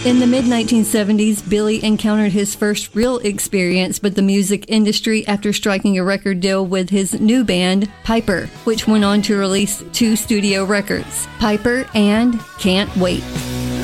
In the mid-1970s, Billy encountered his first real experience with the music industry after striking a record deal with his new band, Piper, which went on to release 2 studio records, Piper and Can't Wait.